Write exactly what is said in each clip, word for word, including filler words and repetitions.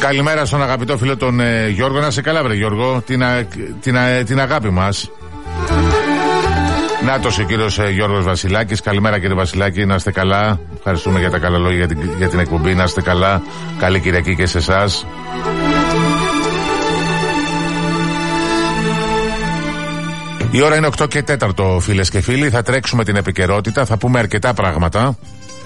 Καλημέρα στον αγαπητό φίλο τον ε, Γιώργο. Να σε καλά, βρε Γιώργο. Την, α, την, α, την αγάπη μας. Νάτος ο κύριος ε, Γιώργος Βασιλάκης. Καλημέρα κύριε Βασιλάκη, να είστε καλά. Ευχαριστούμε για τα καλά λόγια για την, για την εκπομπή. Να είστε καλά. Καλή Κυριακή και σε εσάς. Η ώρα είναι οκτώ και τέσσερα, φίλες και φίλοι. Θα τρέξουμε την επικαιρότητα. Θα πούμε αρκετά πράγματα.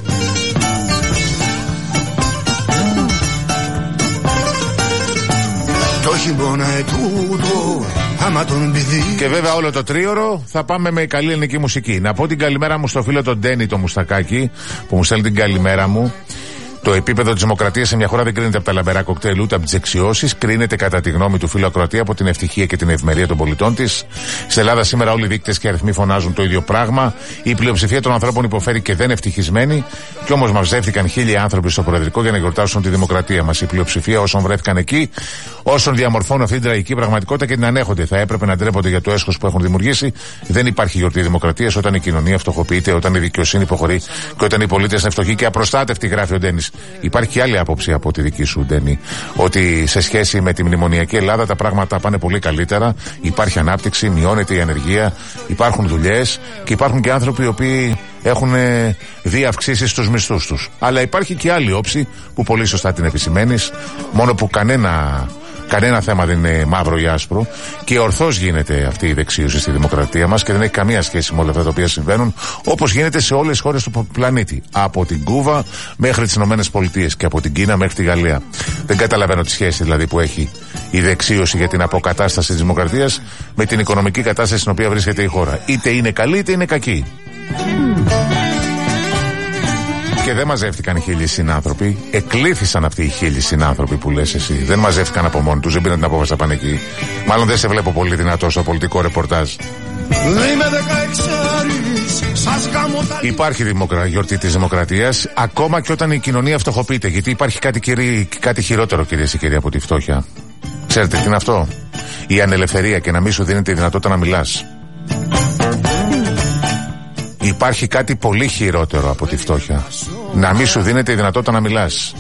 Και βέβαια όλο το τρίωρο θα πάμε με καλή ελληνική μουσική. Να πω την καλημέρα μου στο φίλο τον Ντένι το Μουστακάκη, που μου στέλνει την καλημέρα μου. Το επίπεδο της δημοκρατίας σε μια χώρα δεν κρίνεται από τα λαμπερά κοκτέιλ ούτε από τις δεξιώσεις. Κρίνεται, κατά τη γνώμη του φίλου ακροατή, από την ευτυχία και την ευημερία των πολιτών της. Στην Ελλάδα σήμερα όλοι οι δείκτες και αριθμοί φωνάζουν το ίδιο πράγμα. Η πλειοψηφία των ανθρώπων υποφέρει και δεν είναι ευτυχισμένη. Κι όμως μαζεύτηκαν χίλιοι άνθρωποι στο Προεδρικό για να γιορτάσουν τη δημοκρατία μας. Η πλειοψηφία όσων βρέθηκαν εκεί, όσων διαμορφώνουν αυτή την τραγική πραγματικότητα και την ανέχονται, θα έπρεπε να ντρέπονται για το έσχος που έχουν δημιουργήσει. Δεν υπάρχει γιορτή δημοκρατίας όταν η κοινωνία φτωχοποιείται, όταν η δικαιοσύνη υποχωρεί και όταν οι πολίτες είναι φτωχοί και απροστάτευτοι, γράφει ο Ντένις. Υπάρχει και άλλη άποψη από τη δική σου, Ντένι, ότι σε σχέση με τη μνημονιακή Ελλάδα τα πράγματα πάνε πολύ καλύτερα. Υπάρχει ανάπτυξη, μειώνεται η ανεργία, υπάρχουν δουλειές και υπάρχουν και άνθρωποι οι οποίοι έχουν δει αυξήσεις στους μισθούς τους. Αλλά υπάρχει και άλλη όψη που πολύ σωστά την επισημαίνεις, μόνο που κανένα. Κανένα θέμα δεν είναι μαύρο ή άσπρο και ορθώς γίνεται αυτή η δεξίωση στη δημοκρατία μας και δεν έχει καμία σχέση με όλα αυτά τα οποία συμβαίνουν, όπως γίνεται σε όλες τις χώρες του πλανήτη. Από την Κούβα μέχρι τις Ηνωμένες Πολιτείες και από την Κίνα μέχρι τη Γαλλία. Δεν καταλαβαίνω τη σχέση δηλαδή που έχει η δεξίωση για την αποκατάσταση της δημοκρατίας με την οικονομική κατάσταση στην οποία βρίσκεται η χώρα. Είτε είναι καλή είτε είναι κακή. Και δεν μαζεύτηκαν χίλιοι συνάνθρωποι. Εκλήθησαν αυτοί οι χίλιοι συνάνθρωποι που λες εσύ. Δεν μαζεύτηκαν από μόνοι τους, δεν πήραν την απόφαση να πάνε εκεί. Μάλλον δεν σε βλέπω πολύ δυνατό στο πολιτικό ρεπορτάζ. Υπάρχει δημοκρα... γιορτή της δημοκρατίας, ακόμα και όταν η κοινωνία φτωχοποιείται. Γιατί υπάρχει κάτι, κυρί... κάτι χειρότερο, κυρίες και κύριοι, από τη φτώχεια. Ξέρετε τι είναι αυτό? Η ανελευθερία και να μην σου δίνεται η δυνατότητα να μιλάς. Υπάρχει κάτι πολύ χειρότερο από τη φτώχεια. Να μην σου δίνεται η δυνατότητα να μιλάς.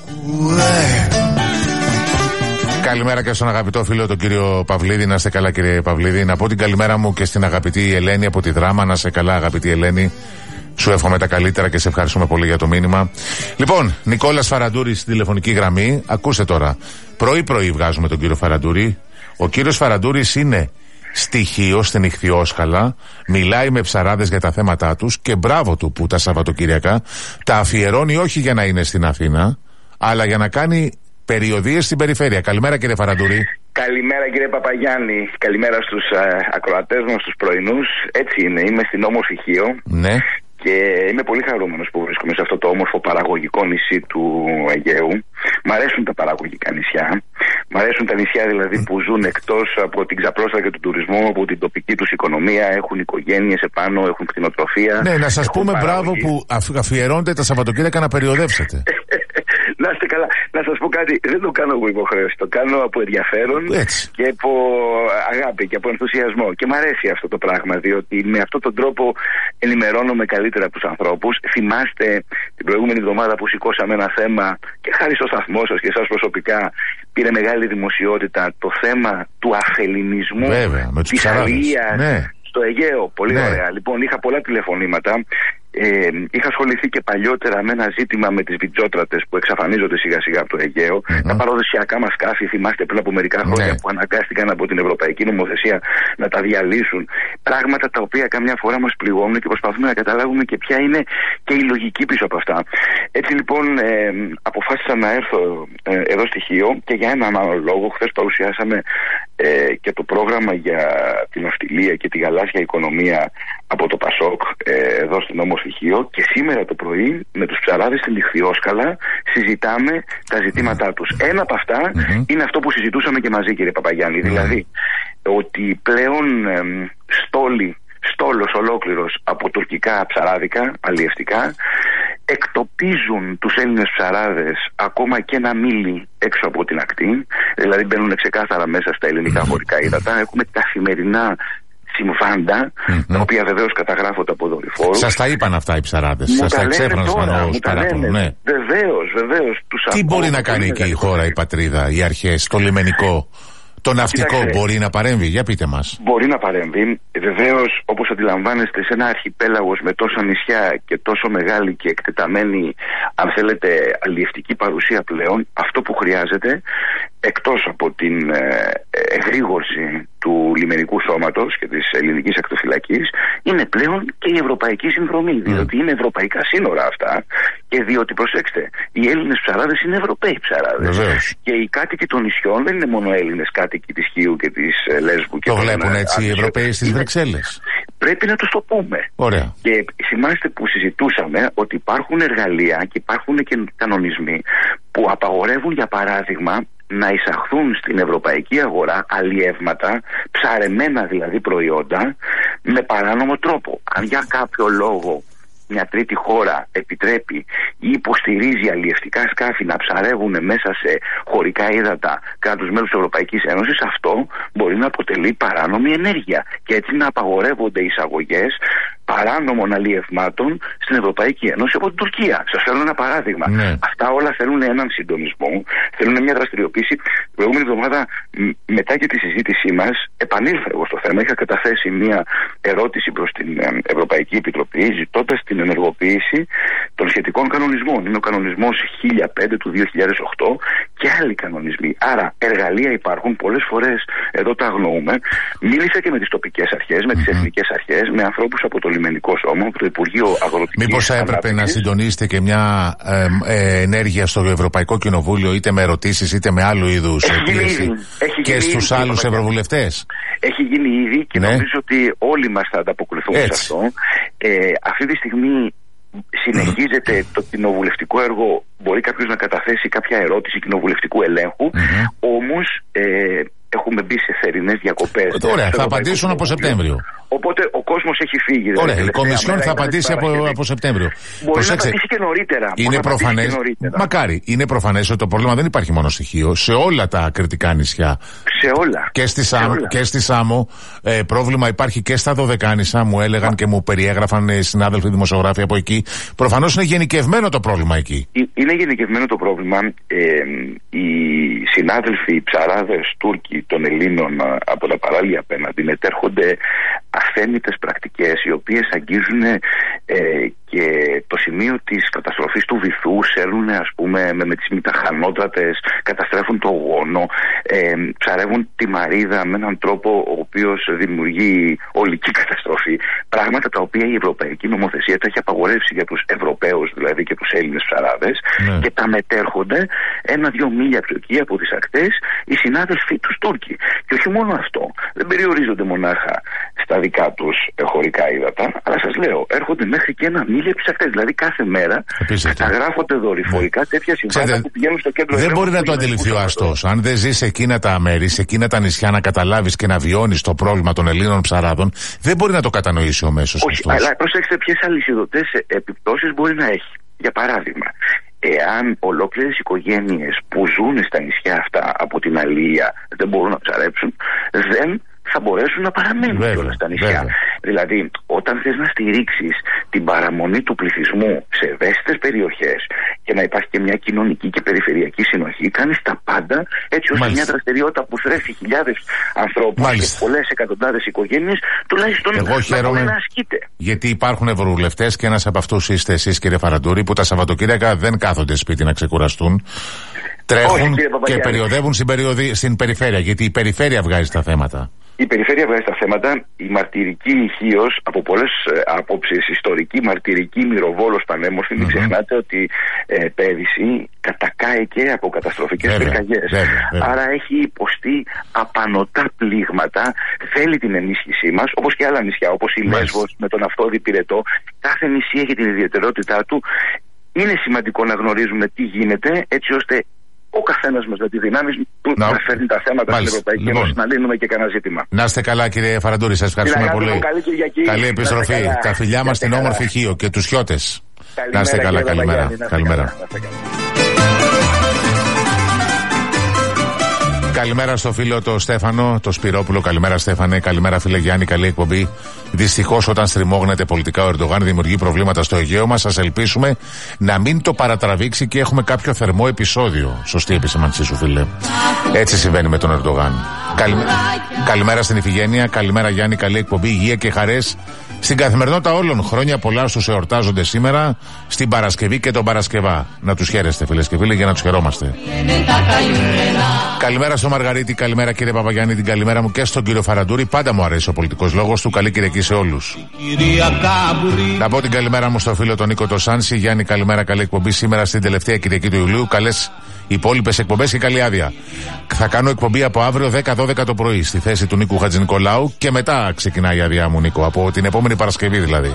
Καλημέρα και στον αγαπητό φίλο τον κύριο Παυλίδη. Να είστε καλά, κύριε Παυλίδη. Να πω την καλημέρα μου και στην αγαπητή Ελένη από τη Δράμα. Να είστε καλά, αγαπητή Ελένη. Σου εύχομαι τα καλύτερα και σε ευχαριστούμε πολύ για το μήνυμα. Λοιπόν, Νικόλας Φαραντούρης στην τηλεφωνική γραμμή. Ακούστε τώρα. Πρωί-πρωί βγάζουμε τον κύριο Φαραντούρη. Ο κύριος Φαραντούρης είναι στοιχείο στην Ιχθυόσκαλα, μιλάει με ψαράδες για τα θέματα τους και μπράβο του που τα Σαββατοκυριακά τα αφιερώνει όχι για να είναι στην Αθήνα, αλλά για να κάνει περιοδίες στην περιφέρεια. Καλημέρα κύριε Φαραντούρη. Καλημέρα κύριε Παπαγιάννη, καλημέρα στους α, ακροατές μας, στους πρωινούς. Έτσι είναι, είμαι στην όμορφη Χίο. Ναι. Και είμαι πολύ χαρούμενος που βρίσκομαι σε αυτό το όμορφο παραγωγικό νησί του Αιγαίου. Μ' αρέσουν τα παραγωγικά νησιά. Μ' αρέσουν τα νησιά δηλαδή που ζουν εκτός από την ξαπλώστρα και του τουρισμού, από την τοπική τους οικονομία, έχουν οικογένειες επάνω, έχουν κτηνοτροφία. Ναι, να σας πούμε παραγωγή. Μπράβο που αφιερώνετε τα Σαββατοκύριακα να περιοδεύσετε. Να είστε καλά. Να σας πω κάτι, δεν το κάνω από υποχρέωση. Το κάνω από ενδιαφέρον έτσι. Και από αγάπη και από ενθουσιασμό. Και μου αρέσει αυτό το πράγμα, διότι με αυτόν τον τρόπο ενημερώνομαι καλύτερα τους ανθρώπους. Θυμάστε την προηγούμενη εβδομάδα που σηκώσαμε ένα θέμα και χάρη στο σταθμό σας και εσάς προσωπικά πήρε μεγάλη δημοσιότητα το θέμα του αφελινισμού, της αλίας ναι. στο Αιγαίο. Πολύ ναι. ωραία. Λοιπόν, είχα πολλά τηλεφωνήματα. Ε, είχα ασχοληθεί και παλιότερα με ένα ζήτημα με τις βιτζότρατες που εξαφανίζονται σιγά σιγά από το Αιγαίο. Mm-hmm. Τα παραδοσιακά μας σκάφη, θυμάστε πριν από μερικά χρόνια mm-hmm. που αναγκάστηκαν από την Ευρωπαϊκή Νομοθεσία να τα διαλύσουν. Πράγματα τα οποία καμιά φορά μας πληγώνουν και προσπαθούμε να καταλάβουμε και ποια είναι και η λογική πίσω από αυτά. Έτσι λοιπόν ε, αποφάσισα να έρθω ε, εδώ στη Χίο και για έναν άλλο λόγο. Χθες παρουσιάσαμε ε, και το πρόγραμμα για την ναυτιλία και τη γαλάζια οικονομία από το Πασόκ ε, εδώ στην όμορφη Χίο και σήμερα το πρωί με τους ψαράδες στην Ιχθυόσκαλα συζητάμε τα ζητήματά τους. Ένα από αυτά mm-hmm. είναι αυτό που συζητούσαμε και μαζί κύριε Παπαγιάννη, mm-hmm. δηλαδή ότι πλέον ε, στόλοι, στόλος ολόκληρος από τουρκικά ψαράδικα, αλλιευτικά, εκτοπίζουν τους Έλληνες ψαράδες ακόμα και ένα μίλι έξω από την ακτή, δηλαδή μπαίνουν ξεκάθαρα μέσα στα ελληνικά χωρικά ύδατα. Έχουμε καθημερινά συμβάντα, mm-hmm. τα οποία βεβαίως καταγράφονται από δορυφόρους. Σας τα είπαν αυτά οι ψαράδες, σας τα εξέφραν ως παράπονο. Ναι. Βεβαίως, βεβαίως. Τι μπορεί να κάνει εκεί η χώρα, η πατρίδα, οι αρχές, το λιμενικό? Το ναυτικό Κοιτάξτε, μπορεί να παρέμβει, για πείτε μας. Μπορεί να παρέμβει. Βεβαίως, όπως αντιλαμβάνεστε, σε ένα αρχιπέλαγος με τόσα νησιά και τόσο μεγάλη και εκτεταμένη, αν θέλετε, αλλιευτική παρουσία πλέον, αυτό που χρειάζεται, εκτός από την ε, εγρήγορση του λιμενικού σώματος και της ελληνικής ακτοφυλακής, είναι πλέον και η ευρωπαϊκή συνδρομή. Mm. Διότι είναι ευρωπαϊκά σύνορα αυτά και διότι, προσέξτε, οι Έλληνες ψαράδες είναι Ευρωπαίοι ψαράδες. Βεβαίως. Και οι κάτοικοι των νησιών δεν είναι μόνο Έλληνες κάτοικοι της Χίου και της ε, Λέσβου. Και το βλέπουν έτσι οι Ευρωπαίοι στις Βρυξέλλες. Πρέπει να τους το πούμε. Ωραία. Και θυμάστε που συζητούσαμε ότι υπάρχουν εργαλεία και υπάρχουν και κανονισμοί που απαγορεύουν, για παράδειγμα, να εισαχθούν στην ευρωπαϊκή αγορά αλλιεύματα, ψαρεμένα δηλαδή προϊόντα, με παράνομο τρόπο. Αν για κάποιο λόγο μια τρίτη χώρα επιτρέπει ή υποστηρίζει αλλιευτικά σκάφη να ψαρεύουν μέσα σε χωρικά ύδατα κράτους μέλους της Ευρωπαϊκής Ένωσης, αυτό μπορεί να αποτελεί παράνομη ενέργεια και έτσι να απαγορεύονται εισαγωγές παράνομων αλλιευμάτων στην Ευρωπαϊκή Ένωση από την Τουρκία. Σας φέρνω ένα παράδειγμα. Ναι. Αυτά όλα θέλουν έναν συντονισμό, θέλουν μια δραστηριοποίηση. Την προηγούμενη εβδομάδα, μετά και τη συζήτησή μας, επανήλθα εγώ στο θέμα. Είχα καταθέσει μια ερώτηση προς την Ευρωπαϊκή Επιτροπή, ζητώντας την ενεργοποίηση των σχετικών κανονισμών. Είναι ο κανονισμός χίλια πέντε του δύο χιλιάδες οκτώ και άλλοι κανονισμοί. Άρα, εργαλεία υπάρχουν. Πολλές φορές εδώ τα αγνοούμε. Μίλησα και με τις τοπικές αρχές, με τις mm-hmm. εθνικές αρχές, με ανθρώπους από το λιμενικό σώμα, από το Υπουργείο Αγροτικής. Μήπως έπρεπε να συντονίσετε και μια ε, ε, ενέργεια στο Ευρωπαϊκό Κοινοβούλιο, είτε με ερωτήσεις είτε με άλλου είδους πίεση, και στους άλλους ευρωβουλευτές? Έχει γίνει ήδη και ναι. νομίζω ότι όλοι μας θα ανταποκριθούμε σε αυτό. Ε, αυτή τη στιγμή συνεχίζεται το κοινοβουλευτικό έργο. Μπορεί κάποιος να καταθέσει κάποια ερώτηση κοινοβουλευτικού ελέγχου, mm-hmm. όμως ε, έχουμε μπει σε θερινές διακοπές. Ωραία, θα απαντήσουν από Σεπτέμβριο. Οπότε ο κόσμος έχει φύγει. Ωραία, δηλαδή, η Κομισιόν θα απαντήσει από, από Σεπτέμβριο. Μπορεί Προσέξτε, να απαντήσει και νωρίτερα. Είναι προφανές, μακάρι, είναι προφανές ότι το πρόβλημα δεν υπάρχει μόνο στη Χίο, σε όλα τα κρητικά νησιά. Σε όλα. Και στη, Σάμ, όλα. Και στη Σάμο ε, πρόβλημα υπάρχει και στα Δωδεκάνησα, μου έλεγαν Μα... και μου περιέγραφαν ε, συνάδελφοι δημοσιογράφοι από εκεί. Προφανώς είναι γενικευμένο το πρόβλημα εκεί. Είναι γενικευμένο το πρόβλημα. Ε, οι συνάδελφοι, οι ψαράδες Τούρκοι των Ελλήνων από τα παράλια απέναντι μετέρχονται αθέμητες πρακτικές, οι οποίες αγγίζουν ε, και το σημείο της καταστροφής του βυθού, σέρνουν ας πούμε με, με τις μηταχανότατες, καταστρέφουν το γόνο, ε, ψαρεύουν τη μαρίδα με έναν τρόπο ο οποίος δημιουργεί ολική καταστροφή, πράγματα τα οποία η ευρωπαϊκή νομοθεσία τα έχει απαγορεύσει για τους Ευρωπαίους δηλαδή και τους Έλληνες ψαράδες, ναι. και τα μετέρχονται ένα-δυο μίλια πιο εκεί από τις ακτές οι συνάδελφοί τους Τούρκοι. Και όχι μόνο αυτό, δεν περιορίζονται μονάχα στα δικά τους χωρικά ύδατα, αλλά σας λέω, έρχονται μέχρι και ένα μίλια από τις ακτές. Δηλαδή κάθε μέρα καταγράφονται δορυφορικά, ναι. τέτοια συμβάντα που πηγαίνουν στο κέντρο. Δεν μπορεί να το αντιληφθεί ο αστός. Αν δεν ζει σε εκείνα τα μέρη, σε εκείνα τα νησιά, να καταλάβεις και να βιώνεις το πρόβλημα των Ελλήνων ψαράδων, δεν μπορεί να το κατανοήσει ο μέσος Όχι, αστός. Αλλά προσέξτε ποιες αλυσιδωτές επιπτώσεις μπορεί να έχει. Για παράδειγμα, εάν ολόκληρες οικογένειες που ζουν στα νησιά αυτά από την αλία δεν μπορούν να ψαρέψουν, δεν θα μπορέσουν να παραμένουν όλα στα νησιά. Βέβαια. Δηλαδή, όταν θες να στηρίξεις την παραμονή του πληθυσμού σε ευαίσθητες περιοχές και να υπάρχει και μια κοινωνική και περιφερειακή συνοχή, κάνεις τα πάντα έτσι ώστε Μάλιστα. μια δραστηριότητα που θρέφει χιλιάδες ανθρώπους Μάλιστα. και πολλές εκατοντάδες οικογένειες, τουλάχιστον Εγώ να χαίρομαι μπορεί να ασκείται. Γιατί υπάρχουν ευρωβουλευτές και ένας από αυτούς είστε εσείς, κύριε Φαραντούρη, που τα Σαββατοκύριακα δεν κάθονται σπίτι να ξεκουραστούν. Τρέχουν Όχι, και περιοδεύουν στην, περιοδι... στην περιφέρεια, γιατί η περιφέρεια βγάζει τα θέματα. Η περιφέρεια βγάζει τα θέματα. Η μαρτυρική Χίος, από πολλές ε, απόψεις, ιστορική, μαρτυρική, Μυροβόλος, πανέμορφη, mm-hmm. μην ξεχνάτε ότι ε, πέρυσι κατακάηκε από καταστροφικές πυρκαγιές. Άρα έχει υποστεί απανωτά πλήγματα. Θέλει την ενίσχυσή μας, όπως και άλλα νησιά, όπως η Λέσβος με τον Αυτόδη Πυρετό. Κάθε νησί έχει την ιδιαιτερότητά του. Είναι σημαντικό να γνωρίζουμε τι γίνεται, έτσι ώστε ο καθένας μας με τη δυνάμει του να, να φέρνει τα θέματα Μάλιστα. στην Ευρωπαϊκή Ένωση, λοιπόν, να λύνουμε και κανένα ζήτημα. Να είστε καλά, κύριε Φαραντούρη, σας ευχαριστούμε πολύ. Καλή Κυριακή. Καλή επιστροφή. Τα φιλιά μας στην όμορφη Χίο και τους Χιώτες. Να είστε καλά, καλημέρα. Καλημέρα. Καλημέρα στο φίλο το Στέφανο, το Σπυρόπουλο. Καλημέρα, Στέφανε. Καλημέρα, φίλε Γιάννη. Καλή εκπομπή. Δυστυχώς, όταν στριμώγνεται πολιτικά ο Ερντογάν, δημιουργεί προβλήματα στο Αιγαίο μας. Ας ελπίσουμε να μην το παρατραβήξει και έχουμε κάποιο θερμό επεισόδιο. Σωστή επισήμανσή σου, φίλε. Έτσι συμβαίνει με τον Ερντογάν. Καλη... Καλημέρα στην Ιφηγένεια. Καλημέρα, Γιάννη. Καλή εκπομπή. Υγεία και χαρές στην καθημερινότητα όλων. Χρόνια πολλά στους εορτάζονται σήμερα, στην Παρασκευή και τον Παρασκευά. Να τους χαίρεστε, φίλες και φίλοι, για να τους χαιρόμαστε. Καλημέρα στο Μαργαρίτη, καλημέρα κύριε Παπαγιάννη, την καλημέρα μου και στον κύριο Φαραντούρη. Πάντα μου αρέσει ο πολιτικός λόγος του. Καλή Κυριακή σε όλους. Να πω την καλημέρα μου στο φίλο τον Νίκο το Σάνση. Γιάννη, καλημέρα, καλή εκπομπή σήμερα στην τελευταία Κυριακή του Ιουλίου. Καλές υπόλοιπες εκπομπές και καλή άδεια. Θα κάνω εκπομπή από αύριο δέκα δώδεκα το πρωί στη θέση του Νίκου Χατζηνικολάου και μετά ξεκινάει η άδειά μου, Νίκο, από την επόμενη Παρασκευή δηλαδή.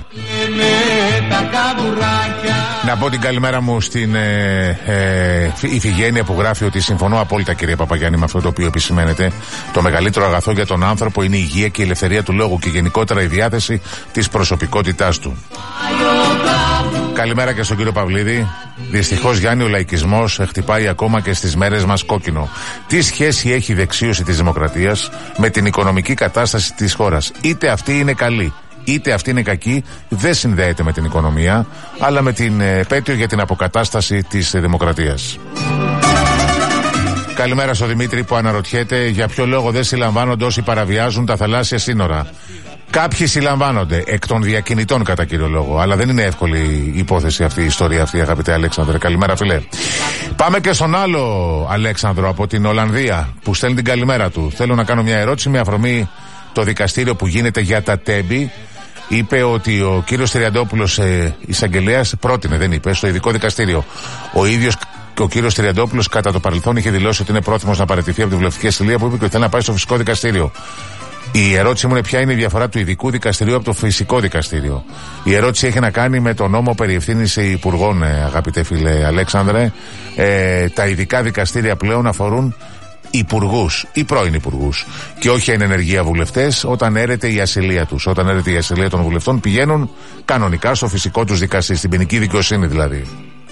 Να πω την καλημέρα μου στην ε, ε, Ιφηγένεια που γράφει ότι συμφωνώ απόλυτα, κύριε Παπαγιάννη, με αυτό το οποίο επισημαίνεται. Το μεγαλύτερο αγαθό για τον άνθρωπο είναι η υγεία και η ελευθερία του λόγου και γενικότερα η διάθεση της προσωπικότητάς του. Καλημέρα και στον κύριο Παυλίδη. Δυστυχώς, Γιάννη, ο λαϊκισμός χτυπάει ακόμα και στις μέρες μας κόκκινο. Τι σχέση έχει η δεξίωση της δημοκρατίας με την οικονομική κατάσταση της χώρας? Είτε αυτή είναι καλή, είτε αυτή είναι κακή, δεν συνδέεται με την οικονομία, αλλά με την επέτειο για την αποκατάσταση της δημοκρατίας. Καλημέρα στο Δημήτρη που αναρωτιέται για ποιο λόγο δεν συλλαμβάνονται όσοι παραβιάζουν τα θαλάσσια σύνορα. Κάποιοι συλλαμβάνονται εκ των διακινητών κατά κύριο λόγο, αλλά δεν είναι εύκολη η υπόθεση αυτή, η ιστορία αυτή, αγαπητέ Αλέξανδρε. Καλημέρα, φίλε. Πάμε και στον άλλο Αλέξανδρο από την Ολλανδία που στέλνει την καλημέρα του. Θέλω να κάνω μια ερώτηση με αφορμή το δικαστήριο που γίνεται για τα τέμπη. Είπε ότι ο κύριος Τριαντόπουλος, ε, εισαγγελέας, πρότεινε, δεν είπε, στο ειδικό δικαστήριο. Ο ίδιος ο κύριος Τριαντόπουλος κατά το παρελθόν είχε δηλώσει ότι είναι πρόθυμος να παραιτηθεί από τη βουλευτική ασυλία, που είπε και ότι θέλει να πάει στο φυσικό δικαστήριο. Η ερώτηση μου είναι ποια είναι η διαφορά του ειδικού δικαστηρίου από το φυσικό δικαστήριο. Η ερώτηση έχει να κάνει με τον νόμο περί ευθύνης υπουργών, αγαπητέ φίλε Αλέξανδρε. Ε, τα ειδικά δικαστήρια πλέον αφορούν υπουργούς ή πρώην υπουργούς και όχι εν ενεργεία βουλευτές. Όταν έρεται η ασυλία τους, όταν έρεται η ασυλία των βουλευτών, πηγαίνουν κανονικά στο φυσικό τους δικαστήριο, στην ποινική δικαιοσύνη δηλαδή.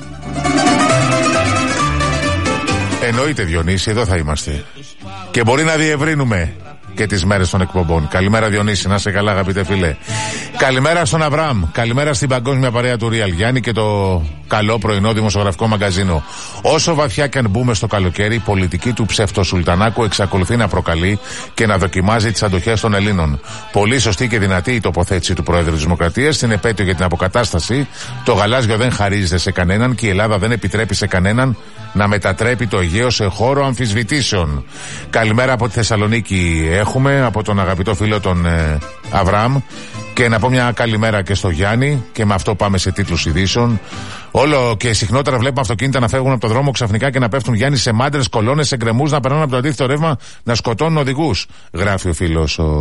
Εννοείται, Διονύση, εδώ θα είμαστε. Και μπορεί να διευρύνουμε και τις μέρες των εκπομπών. Καλημέρα, Διονύση, να είσαι καλά, αγαπητέ φίλε. Καλημέρα στον Αβραάμ. Καλημέρα στην παγκόσμια παρέα του Real Γιάννη και το καλό πρωινό δημοσιογραφικό μαγκαζίνο. Όσο βαθιά και αν μπούμε στο καλοκαίρι, η πολιτική του ψευτοσουλτανάκου εξακολουθεί να προκαλεί και να δοκιμάζει τις αντοχές των Ελλήνων. Πολύ σωστή και δυνατή η τοποθέτηση του Προέδρου της Δημοκρατίας στην επέτειο για την αποκατάσταση. Το γαλάζιο δεν χαρίζεται σε κανέναν και η Ελλάδα δεν επιτρέπει σε κανέναν να μετατρέπει το Αιγαίο σε χώρο αμφισβητήσεων. Καλημέρα από τη Θεσσαλονίκη έχουμε, από τον αγαπητό φίλο τον ε, Αβραάμ. Και να πω μια καλημέρα και στο Γιάννη, και με αυτό πάμε σε τίτλους ειδήσεων. Όλο και συχνότερα βλέπουμε αυτοκίνητα να φεύγουν από το δρόμο ξαφνικά και να πέφτουν, Γιάννη, σε μάντρες, κολόνες, σε γκρεμούς, να περνάνε από το αντίθετο ρεύμα, να σκοτώνουν οδηγούς. Γράφει ο φίλος ο,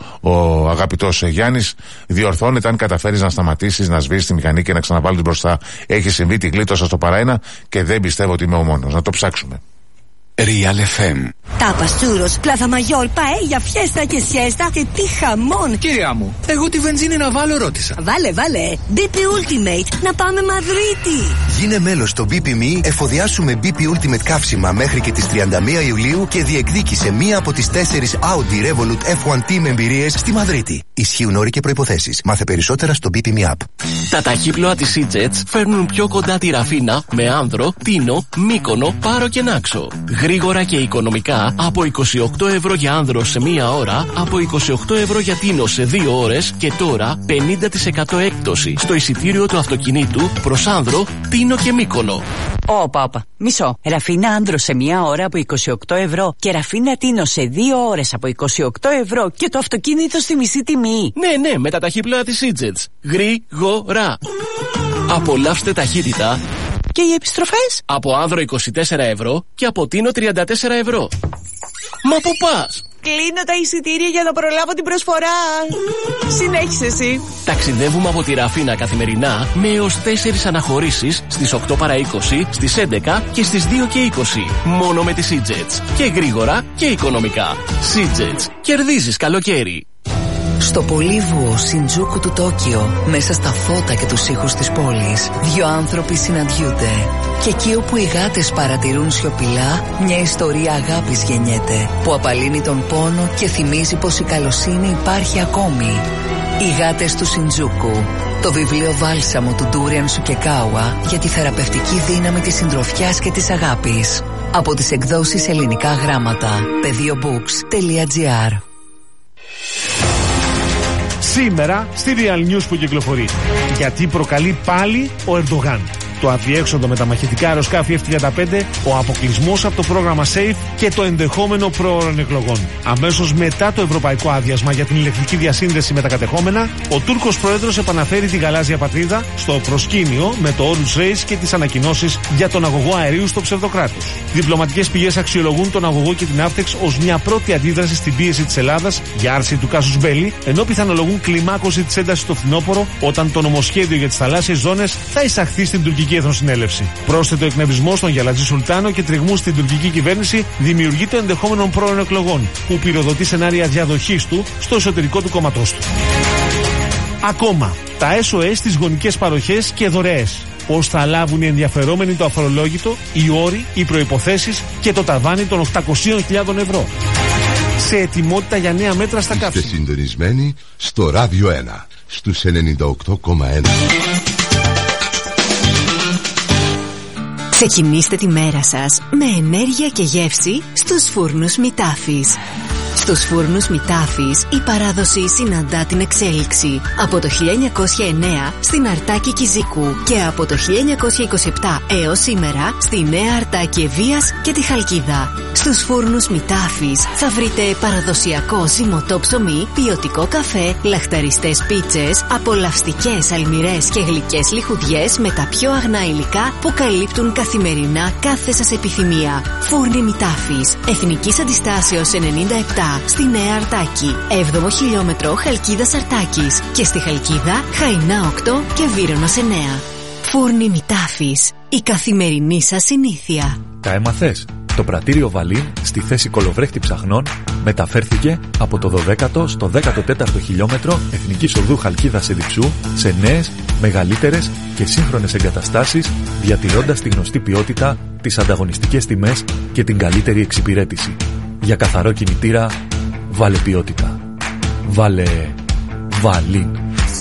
ο αγαπητός Γιάννης. Διορθώνεται αν καταφέρεις να σταματήσεις, να σβήσεις τη μηχανή και να ξαναβάλεις μπροστά. Έχει συμβεί, τη γλίτωσα στο παραένα και δεν πιστεύω ότι είμαι ο μόνος. Να το ψάξουμε. Real εφ εμ. Τάπας, τσούρος, πλάθα μαγιόλ, παέλια, φιέστα και σιέστα και τι χαμόν. Κυρία μου, εγώ τη βενζίνη να βάλω ρώτησα. Βάλε, βάλε. μπι πι Ultimate, να πάμε Μαδρίτη. Γίνε μέλος στο μπι πι εμ ι, εφοδιάσου με μπι πι Ultimate καύσιμα μέχρι και τις τριάντα μία Ιουλίου και διεκδίκησε μία από τις τέσσερις Audi Revolut εφ ουάν Team εμπειρίες στη Μαδρίτη. Ισχύουν όροι και προϋποθέσεις. Μάθε περισσότερα στο μπι πι εμ ι App. Τα ταχύπλοα της Seajets φέρνουν πιο κοντά τη Ραφίνα με Άνδρο, Τίνο, Μύκονο, Πάρο και Νάξο. Γρήγορα και οικονομικά από είκοσι οκτώ ευρώ για Άνδρο σε μία ώρα, από είκοσι οκτώ ευρώ για Τίνο σε δύο ώρες και τώρα πενήντα τοις εκατό έκπτωση στο εισιτήριο του αυτοκινήτου προς Άνδρο, Τίνο και Μύκονο. Όπα, όπα. Μισό. Ραφίνα Άνδρο σε μία ώρα από είκοσι οκτώ ευρώ και Ραφίνα Τίνο σε δύο ώρες από είκοσι οκτώ ευρώ και το αυτοκίνητο στη μισή τιμή. Ναι, ναι, με τα ταχύπλοα της Seajets. Γρήγορα. Απολαύστε ταχύτητα. Και οι επιστροφές? Από Άνδρο είκοσι τέσσερα ευρώ και από Τίνο τριάντα τέσσερα ευρώ. Μα πού πας? Κλείνω τα εισιτήρια για να προλάβω την προσφορά. Συνέχισε εσύ. Ταξιδεύουμε από τη Ραφίνα καθημερινά με έως τέσσερις αναχωρήσεις στις οκτώ παρά είκοσι, στις έντεκα και στις δύο και είκοσι. Μόνο με τη Seajets. Και γρήγορα και οικονομικά. Seajets. Κερδίζεις καλοκαίρι. Στο πολύβουο Σιντζούκου του Τόκιο, μέσα στα φώτα και τους ήχους της πόλης, δύο άνθρωποι συναντιούνται. Και εκεί όπου οι γάτες παρατηρούν σιωπηλά, μια ιστορία αγάπης γεννιέται, που απαλύνει τον πόνο και θυμίζει πως η καλοσύνη υπάρχει ακόμη. Οι γάτες του Σιντζούκου. Το βιβλίο βάλσαμο του Ντούριαν Σουκεκάουα για τη θεραπευτική δύναμη της συντροφιάς και της αγάπης. Από τις εκδόσεις Ελληνικά Γράμματα. πεδίομπooks τελεία τζι άρ. Σήμερα στη Real News που κυκλοφορεί. Γιατί προκαλεί πάλι ο Ερντογάν. Το αδιέξοδο με τα μαχητικά αεροσκάφη εφ τριάντα πέντε, ο αποκλεισμός από το πρόγραμμα SAFE και το ενδεχόμενο προώρων εκλογών. Αμέσως μετά το ευρωπαϊκό άδειασμα για την ηλεκτρική διασύνδεση με τα κατεχόμενα, ο Τούρκος πρόεδρος επαναφέρει τη γαλάζια πατρίδα στο προσκήνιο με το Όρους Ρέις και τις ανακοινώσεις για τον αγωγό αερίου στο ψευδοκράτος. Διπλωματικές πηγές αξιολογούν τον αγωγό και την Αύτεξ ως μια πρώτη αντίδραση στην πίεση της Ελλάδας για άρση του κάσους Μπέλη, ενώ πιθανολογούν κλιμάκωση της έντασης στο φθινόπωρο όταν το νομοσχέδιο για τις θαλάσσιες ζώνες θα εισαχθεί στην τουρκική Εθνοσυνέλευση. Πρόσθετο εκνευρισμό στον Γιαλατζή Σουλτάνο και τριγμού στην τουρκική κυβέρνηση δημιουργεί το ενδεχόμενο πρόωρων εκλογών, που πυροδοτεί σενάρια διαδοχής του στο εσωτερικό του κόμματός του. Ακόμα, τα ες ο ες στις γονικές παροχές και δωρεές. Πώς θα λάβουν οι ενδιαφερόμενοι το αφορολόγητο, οι όροι, οι προϋποθέσεις και το ταβάνι των οκτακοσίων χιλιάδων ευρώ. Σε ετοιμότητα για νέα μέτρα στα καύσιμα. Είστε συντονισμένοι στο Ράδιο ένα, στους ενενήντα οκτώ κόμμα ένα. Ξεκινήστε τη μέρα σας με ενέργεια και γεύση στους φούρνους Μητάφης. Στους φούρνους Μητάφης η παράδοση συναντά την εξέλιξη. Από το χίλια εννιακόσια εννέα στην Αρτάκη Κιζίκου και από το χίλια εννιακόσια είκοσι επτά έως σήμερα στη Νέα Αρτάκη Ευβίας και τη Χαλκίδα. Στους φούρνους Μητάφης θα βρείτε παραδοσιακό ζυμωτό ψωμί, ποιοτικό καφέ, λαχταριστές πίτσες, απολαυστικές αλμυρές και γλυκές λιχουδιές με τα πιο αγνά υλικά που καλύπτουν καθημερινά κάθε σας επιθυμία. Φούρνοι Μητάφης, Εθνικής Αντιστάσεως ενενήντα επτά στη Νέα Αρτάκη, έβδομο χιλιόμετρο Χαλκίδας Αρτάκης και στη Χαλκίδα Χαϊνά οκτώ και Βύρωνος εννέα. Φούρνοι Μητάφης, η καθημερινή σας συνήθεια. Τα έμαθες? Το πρατήριο Βαλίν στη θέση κολοβρέχτη ψαχνών μεταφέρθηκε από το δωδέκατο στο δέκατο τέταρτο χιλιόμετρο Εθνικής Οδού Χαλκίδας Εδιψού σε νέες, μεγαλύτερες και σύγχρονες εγκαταστάσεις, διατηρώντας τη γνωστή ποιότητα, τις ανταγωνιστικές τιμές και την καλύτερη εξυπηρέτηση. Για καθαρό κινητήρα, βάλε ποιότητα. Βάλε Βαλίν.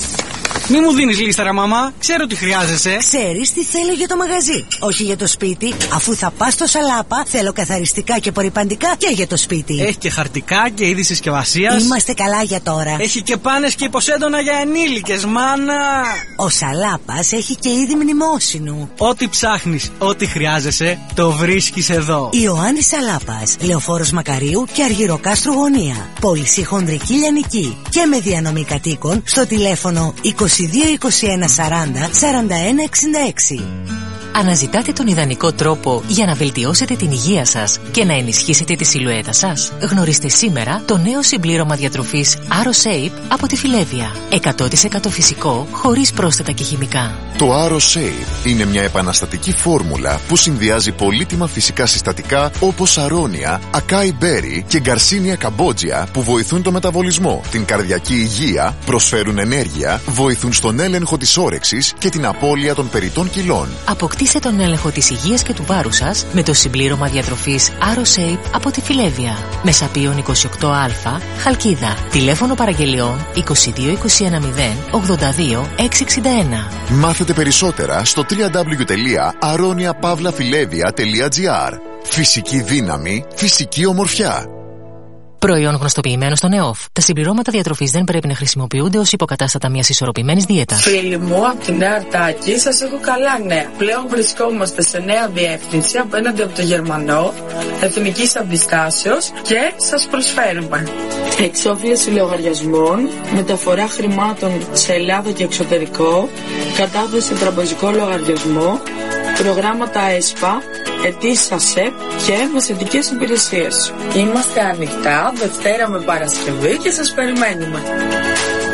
Μη μου δίνεις λίστα, ρε μαμά. Ξέρω τι χρειάζεσαι. Ξέρεις τι θέλω για το μαγαζί, όχι για το σπίτι. Αφού θα πας στο Σαλάπα, θέλω καθαριστικά και απορρυπαντικά και για το σπίτι. Έχει και χαρτικά και είδη συσκευασίας. Είμαστε καλά για τώρα. Έχει και πάνες και υποσέντονα για ενήλικες, μάνα. Ο Σαλάπας έχει και είδη μνημόσυνου. Ό,τι ψάχνεις, ό,τι χρειάζεσαι, το βρίσκεις εδώ. Ιωάννης Σαλάπας, Λεωφόρος Μακαρίου και Αργυροκάστρου Γωνία. Πώληση χονδρική λιανική και με διανομή κατοίκων στο τηλέφωνο είκοσι δύο είκοσι ένα σαράντα σαράντα ένα εξήντα έξι. Αναζητάτε τον ιδανικό τρόπο για να βελτιώσετε την υγεία σας και να ενισχύσετε τη σιλουέτα σας? Γνωρίστε σήμερα το νέο συμπλήρωμα διατροφής AroShape από τη Φιλέβια. εκατό τοις εκατό φυσικό, χωρίς πρόσθετα και χημικά. Το AroShape είναι μια επαναστατική φόρμουλα που συνδυάζει πολύτιμα φυσικά συστατικά όπως αρώνια, ακάι μπέρι και γκαρσίνια καμπότζια που βοηθούν το μεταβολισμό, την καρδιακή υγεία, προσφέρουν ενέργεια, βοηθούν στον έλεγχο της όρεξης και την απώλεια των περιττών κιλών. Αποκτήστε τον έλεγχο της υγείας και του βάρους σας με το συμπλήρωμα διατροφής AroShape από τη Φιλέβια. Μεσαπίων είκοσι οκτώ α, Χαλκίδα. Τηλέφωνο παραγγελιών είκοσι δύο είκοσι ένα μηδέν ογδόντα δύο εξακόσια εξήντα ένα. Μάθετε περισσότερα στο double-u double-u double-u τελεία aronia pavla filevia τελεία gr. Φυσική δύναμη, φυσική ομορφιά. Προϊόν γνωστοποιημένο στον ΕΟΦ. Τα συμπληρώματα διατροφής δεν πρέπει να χρησιμοποιούνται ως υποκατάστατα μιας ισορροπημένης δίαιτας. Φίλοι μου, από τη Νέα Αρτάκη σας έχω καλά νέα. Πλέον βρισκόμαστε σε νέα διεύθυνση απέναντι από το Γερμανό, Εθνικής Αντιστάσεως και σας προσφέρουμε εξόφληση λογαριασμών, μεταφορά χρημάτων σε Ελλάδα και εξωτερικό, κατάθεση τραπεζικό λογαριασμό, προγράμματα ΕΣΠΑ, ετήσια ΣΕΠ και μεσαιτικές υπηρεσίες. Είμαστε ανοιχτά Δευτέρα με Παρασκευή και σας περιμένουμε.